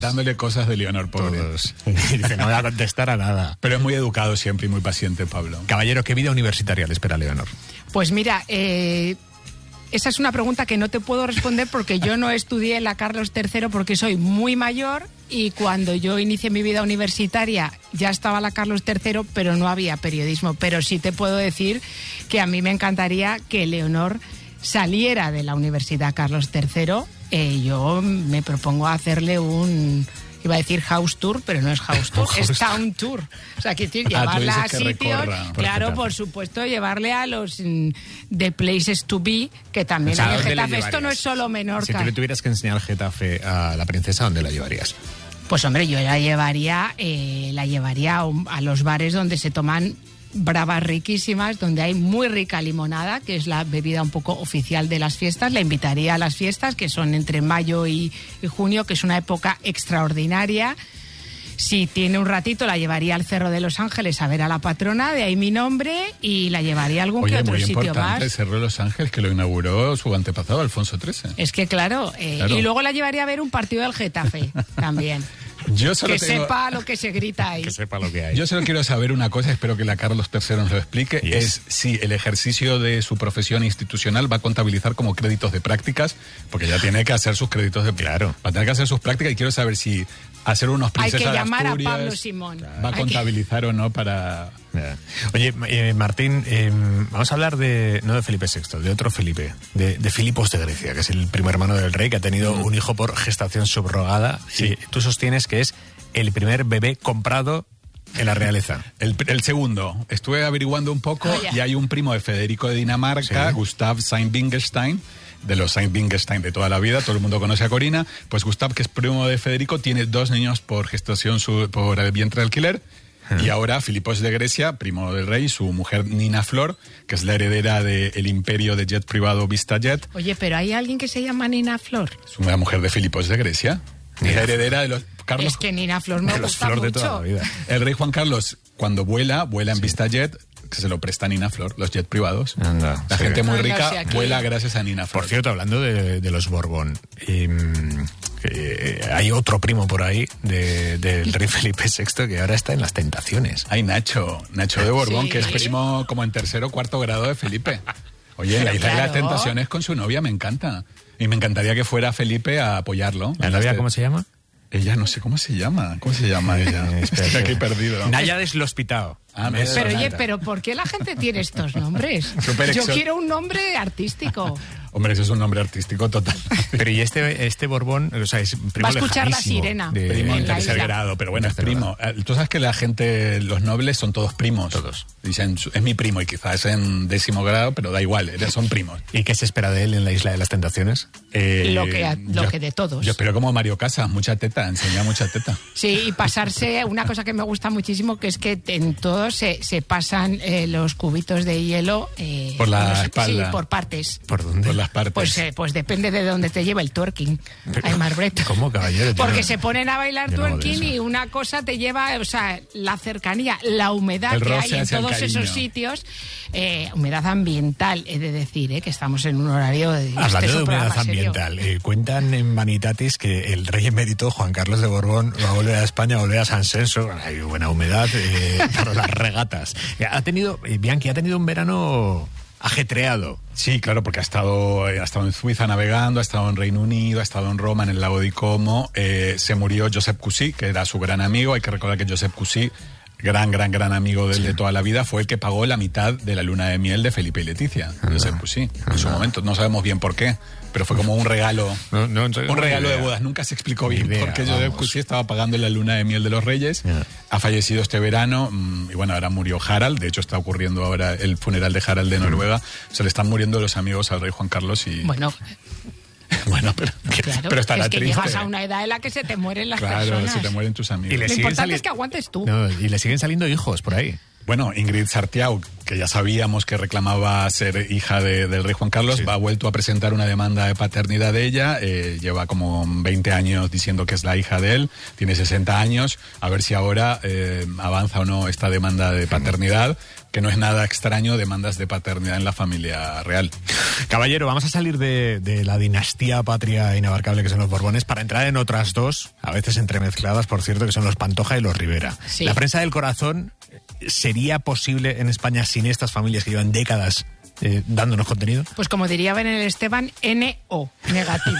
Dándole cosas de Leonor, pobre. Todos. Y dice, no voy a contestar a nada. Pero es muy educado siempre y muy paciente, Pablo. Caballero, ¿qué vida universitaria le espera a Leonor? Pues mira, esa es una pregunta que no te puedo responder porque yo no estudié en la Carlos III porque soy muy mayor y cuando yo inicié mi vida universitaria ya estaba la Carlos III, pero no había periodismo. Pero sí te puedo decir que a mí me encantaría que Leonor saliera de la Universidad Carlos III. Yo me propongo hacerle iba a decir house tour, pero no es house tour, es town tour. O sea, que llevarla a sitios, claro, por supuesto, llevarle a los the places to be, que también hay en Getafe. Esto no es solo Menorca. Si tú le tuvieras que enseñar Getafe a la princesa, ¿dónde la llevarías? Pues hombre, yo la llevaría a los bares donde se toman bravas riquísimas, donde hay muy rica limonada, que es la bebida un poco oficial de las fiestas. La invitaría a las fiestas, que son entre mayo y junio, que es una época extraordinaria. Si tiene un ratito, la llevaría al Cerro de los Ángeles a ver a la patrona, de ahí mi nombre, y la llevaría a algún que otro sitio más. El Cerro de los Ángeles, que lo inauguró su antepasado, Alfonso XIII. Es que claro. Y luego la llevaría a ver un partido del Getafe también. Sepa lo que se grita ahí. Que sepa lo que hay. Yo solo quiero saber una cosa, espero que la Carlos III nos lo explique, es si el ejercicio de su profesión institucional va a contabilizar como créditos de prácticas, porque ya tiene que hacer sus créditos de... Claro. Va a tener que hacer sus prácticas y quiero saber si hacer unos princesas de Asturias... Hay que llamar a Pablo Simón. Va a contabilizar o no para... Oye, Martín, vamos a hablar no de Felipe VI, de otro Felipe, de Filipos de Grecia, que es el primo hermano del rey, que ha tenido un hijo por gestación subrogada. Sí. Tú sostienes que es el primer bebé comprado en la realeza. El segundo. Estuve averiguando un poco y hay un primo de Federico de Dinamarca, sí. Gustav Saint-Wittgenstein, de los Saint-Wittgenstein de toda la vida, todo el mundo conoce a Corina. Pues Gustav, que es primo de Federico, tiene 2 niños por gestación por el vientre de alquiler. Y ahora Filipos de Grecia, primo del rey, su mujer Nina Flor, que es la heredera del imperio de jet privado VistaJet. Oye, pero ¿hay alguien que se llama Nina Flor? Es una mujer de Filipos de Grecia. Es la heredera de los... Carlos, es que Nina Flor me gusta mucho. De toda la vida. El rey Juan Carlos, cuando vuela en VistaJet, que se lo presta a Nina Flor, los jet privados. Anda, la gente muy rica vuela gracias a Nina Flor. Por cierto, hablando de los Borbón, hay otro primo por ahí del rey Felipe VI que ahora está en las tentaciones. Hay Nacho de Borbón, que es primo como en 3º o 4º grado de Felipe. Oye, en la isla de las tentaciones con su novia me encanta. Y me encantaría que fuera Felipe a apoyarlo. ¿La novia cómo se llama? Ella no sé cómo se llama. ¿Cómo se llama ella? Estoy aquí perdido. Náyades Lospitao. Pero oye, ¿pero por qué la gente tiene estos nombres? Yo quiero un nombre artístico. Hombre, eso es un nombre artístico total. Pero y este Borbón, o sea, es primo. Va a escuchar la sirena. Primo en 3er grado, pero bueno, es primo. Tú sabes que la gente, los nobles son todos primos. Todos. Dicen, es mi primo y quizás es en 10º grado, pero da igual, son primos. ¿Y qué se espera de él en la isla de las tentaciones? Lo que de todos. Yo espero como Mario Casas, mucha teta, enseña mucha teta. Sí, y pasarse, una cosa que me gusta muchísimo, que es que en todos se pasan los cubitos de hielo por la espalda. Sí, por partes. ¿Por dónde? Por las partes. Pues depende de dónde te lleva el twerking, Aymar Breto. ¿Cómo, caballero? Porque se ponen a bailar twerking y una cosa te lleva, o sea, la cercanía, la humedad que hay en todos esos sitios, humedad ambiental, he de decir, que estamos en un horario de... Hablando de humedad ambiental, cuentan en Vanitatis que el rey emérito Juan Carlos de Borbón va a volver a España, a volver a San Senso, hay buena humedad para las regatas. Bianchi ha tenido un verano ajetreado. Sí, claro, porque ha estado en Suiza navegando, ha estado en Reino Unido, ha estado en Roma, en el lago de Como. Se murió Josep Cusí, que era su gran amigo. Hay que recordar que Josep Cusí, gran amigo de él de toda la vida, fue el que pagó la mitad de la luna de miel de Felipe y Leticia. Josep Cusí, en su momento. No sabemos bien por qué, pero fue como un regalo. Un regalo de bodas. Nunca se explicó bien por qué Josep Cusí estaba pagando la luna de miel de los reyes. Ha fallecido este verano y bueno, ahora murió Harald. De hecho, está ocurriendo ahora el funeral de Harald de Noruega. Se le están muriendo los amigos al rey Juan Carlos y... Bueno, pero estará triste. Llegas a una edad en la que se te mueren las personas. Claro, se te mueren tus amigos. Lo importante es que aguantes tú. Y le siguen saliendo hijos por ahí. Bueno, Ingrid Sartiau, que ya sabíamos que reclamaba ser hija del rey Juan Carlos, ha vuelto a presentar una demanda de paternidad de ella. Lleva como 20 años diciendo que es la hija de él, tiene 60 años. A ver si ahora avanza o no esta demanda de paternidad, que no es nada extraño, demandas de paternidad en la familia real. Caballero, vamos a salir de la dinastía patria inabarcable que son los Borbones para entrar en otras dos, a veces entremezcladas, por cierto, que son los Pantoja y los Rivera. Sí. La prensa del corazón, ¿sería posible en España sin estas familias que llevan décadas dándonos contenido? Pues como diría Belén Esteban, NO, negativo.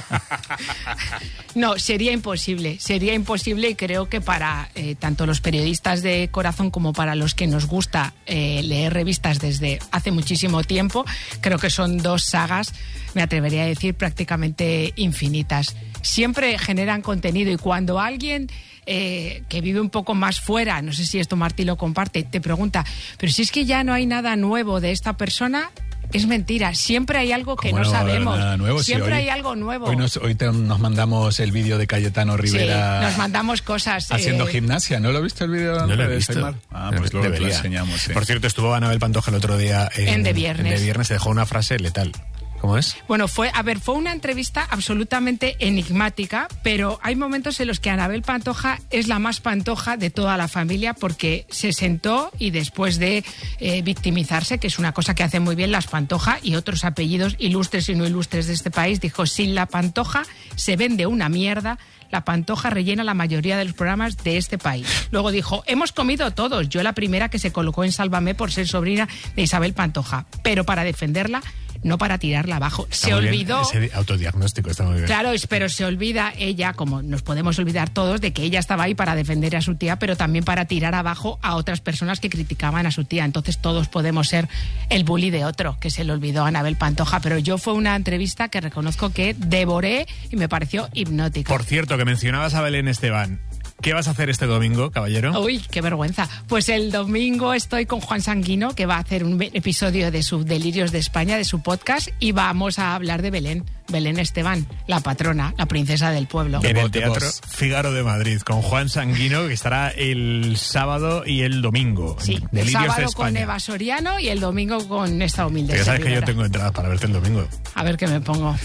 No, sería imposible y creo que para tanto los periodistas de corazón como para los que nos gusta leer revistas desde hace muchísimo tiempo, creo que son dos sagas, me atrevería a decir, prácticamente infinitas. Siempre generan contenido y cuando alguien que vive un poco más fuera, no sé si esto Martí lo comparte, te pregunta, pero si es que ya no hay nada nuevo de esta persona, es mentira. Siempre hay algo que no sabemos. Nada nuevo? Siempre Sí, hay algo nuevo. Hoy nos mandamos el vídeo de Cayetano Rivera. Sí, nos mandamos cosas. Haciendo gimnasia. ¿No lo viste el vídeo? No lo he visto. Pues lo enseñamos. Sí. Por cierto, estuvo Anabel Pantoja el otro día en De Viernes. En De Viernes, se dejó una frase letal. ¿Cómo es? Bueno, fue una entrevista absolutamente enigmática, pero hay momentos en los que Anabel Pantoja es la más pantoja de toda la familia porque se sentó y después de victimizarse, que es una cosa que hacen muy bien las Pantoja y otros apellidos ilustres y no ilustres de este país, dijo, sin la Pantoja se vende una mierda. La Pantoja rellena la mayoría de los programas de este país. Luego dijo, hemos comido todos. Yo la primera que se colocó en Sálvame por ser sobrina de Isabel Pantoja. Pero para defenderla, no para tirarla abajo. Está se olvidó... Ese autodiagnóstico está muy bien. Claro, pero se olvida ella, como nos podemos olvidar todos, de que ella estaba ahí para defender a su tía, pero también para tirar abajo a otras personas que criticaban a su tía. Entonces todos podemos ser el bully de otro, que se le olvidó a Anabel Pantoja. Pero yo fue una entrevista que reconozco que devoré y me pareció hipnótica. Por cierto, que mencionabas a Belén Esteban. ¿Qué vas a hacer este domingo, caballero? Uy, qué vergüenza. Pues el domingo estoy con Juan Sanguino, que va a hacer un episodio de sus Delirios de España, de su podcast, y vamos a hablar de Belén Esteban, la patrona, la princesa del pueblo. En el Teatro Fígaro de Madrid, con Juan Sanguino, que estará el sábado y el domingo. Sí, el sábado con Eva Soriano y el domingo con esta humilde. Ya sabes que yo tengo entradas para verte el domingo. A ver qué me pongo.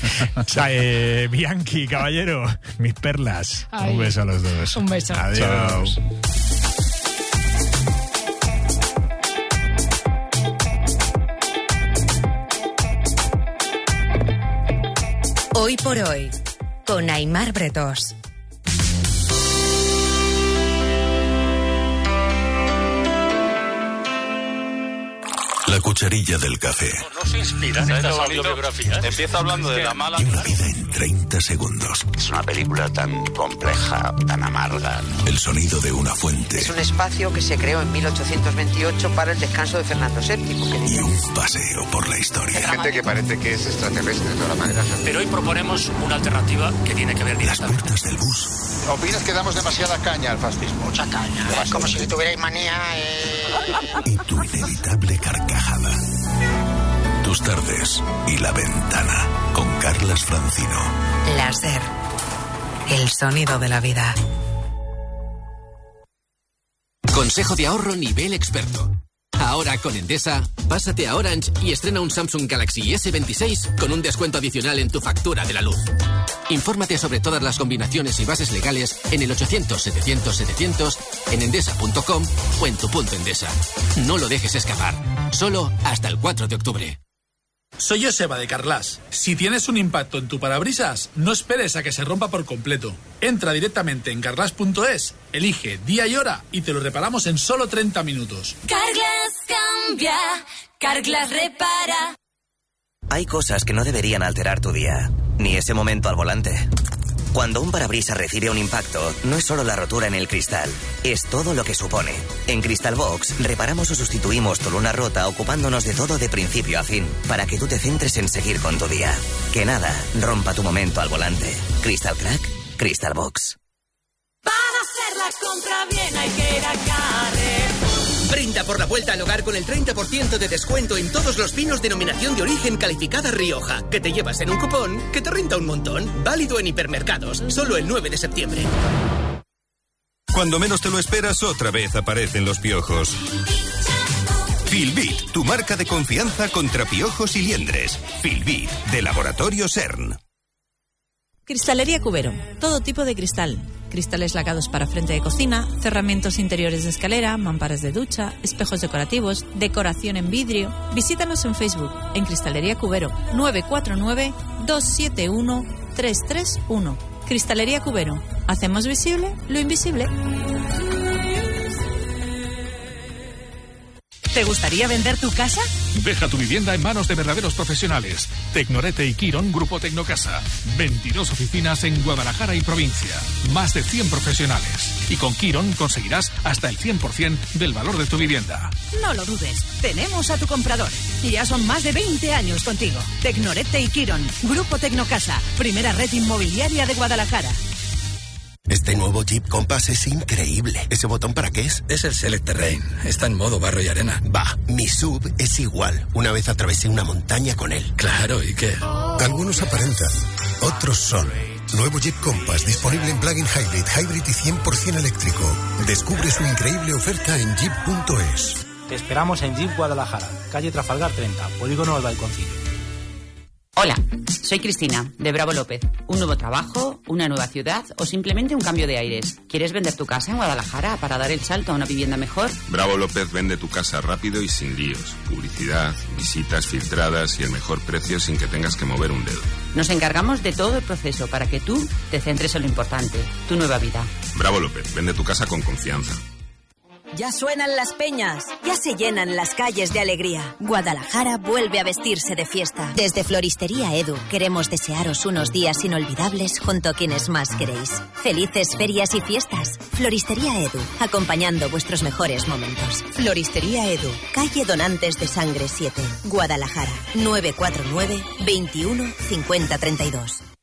Bianchi, caballero, mis perlas. Ay, un beso a los dos. Un beso. Adiós. Chao. Hoy por hoy, con Aimar Bretós. La cucharilla del café. No se inspiran estas autobiografías. Empieza hablando de la mala. Y una vida en 30 segundos. Es una película tan compleja, tan amarga. El sonido de una fuente. Es un espacio que se creó en 1828 para el descanso de Fernando VII. Y un paseo por la historia. Hay gente que parece que es extraterrestre de todas maneras. Pero hoy proponemos una alternativa que tiene que ver directamente. Las puertas del bus. ¿Opinas que damos demasiada caña al fascismo? Mucha caña. Como si tuvierais manía. Y tu inevitable carcajada. Tus tardes y La Ventana con Carlas Francino. Láser. El sonido de la vida. Consejo de ahorro nivel experto. Ahora con Endesa, pásate a Orange y estrena un Samsung Galaxy S26 con un descuento adicional en tu factura de la luz. Infórmate sobre todas las combinaciones y bases legales en el 800-700-700, en endesa.com o en tu punto Endesa. No lo dejes escapar. Solo hasta el 4 de octubre. Soy Joseba de Carglass. Si tienes un impacto en tu parabrisas, no esperes a que se rompa por completo. Entra directamente en carglass.es, elige día y hora y te lo reparamos en solo 30 minutos. Carglass cambia, Carglass repara. Hay cosas que no deberían alterar tu día, ni ese momento al volante. Cuando un parabrisas recibe un impacto, no es solo la rotura en el cristal, es todo lo que supone. En Crystal Box, reparamos o sustituimos tu luna rota ocupándonos de todo de principio a fin, para que tú te centres en seguir con tu día. Que nada rompa tu momento al volante. Crystal Crack, Crystal Box. Para hacer la compra bien hay que ir a Carrefour. Brinda por la vuelta al hogar con el 30% de descuento en todos los vinos denominación de origen calificada Rioja, que te llevas en un cupón que te renta un montón. Válido en hipermercados, solo el 9 de septiembre. Cuando menos te lo esperas, otra vez aparecen los piojos. Filbit, tu marca de confianza contra piojos y liendres. Filbit, de Laboratorio CERN. Cristalería Cubero, todo tipo de cristal. Cristales lacados para frente de cocina, cerramientos interiores de escalera, mamparas de ducha, espejos decorativos, decoración en vidrio. Visítanos en Facebook, en Cristalería Cubero, 949-271-331. Cristalería Cubero, hacemos visible lo invisible. ¿Te gustaría vender tu casa? Deja tu vivienda en manos de verdaderos profesionales. Tecnorete y Quirón, Grupo Tecnocasa. 22 oficinas en Guadalajara y provincia. Más de 100 profesionales. Y con Quirón conseguirás hasta el 100% del valor de tu vivienda. No lo dudes. Tenemos a tu comprador. Y ya son más de 20 años contigo. Tecnorete y Quirón, Grupo Tecnocasa. Primera red inmobiliaria de Guadalajara. Este nuevo Jeep Compass es increíble. ¿Ese botón para qué es? Es el Select Terrain. Está en modo barro y arena. Bah, mi SUV es igual. Una vez atravesé una montaña con él. Claro, ¿y qué? Algunos aparentan, otros son. Nuevo Jeep Compass, disponible en plug-in hybrid y 100% eléctrico. Descubre su increíble oferta en jeep.es. Te esperamos en Jeep Guadalajara, calle Trafalgar 30, Polígono El Balconcillo. Hola, soy Cristina, de Bravo López. ¿Un nuevo trabajo, una nueva ciudad o simplemente un cambio de aires? ¿Quieres vender tu casa en Guadalajara para dar el salto a una vivienda mejor? Bravo López vende tu casa rápido y sin líos. Publicidad, visitas filtradas y el mejor precio sin que tengas que mover un dedo. Nos encargamos de todo el proceso para que tú te centres en lo importante, tu nueva vida. Bravo López, vende tu casa con confianza. Ya suenan las peñas, ya se llenan las calles de alegría. Guadalajara vuelve a vestirse de fiesta. Desde Floristería Edu queremos desearos unos días inolvidables junto a quienes más queréis. Felices ferias y fiestas. Floristería Edu, acompañando vuestros mejores momentos. Floristería Edu, calle Donantes de Sangre 7, Guadalajara, 949 21 50 32.